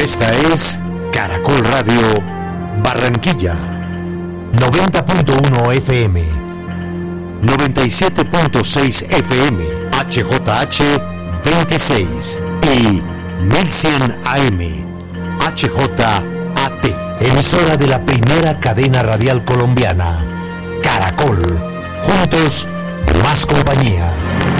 Esta es Caracol Radio Barranquilla, 90.1 FM, 97.6 FM, HJH 26 y 1100 AM, HJAT, emisora de la primera cadena radial colombiana, Caracol. Juntos, más compañía.